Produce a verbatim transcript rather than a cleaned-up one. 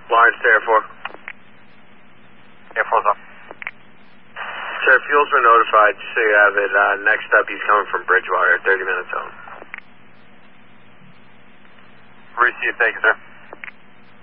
Lawrence to Air four. Air four's up. Sir, fuel's been notified, just so you have it. Uh, next up, he's coming from Bridgewater, thirty minutes home. Received, thank you, sir.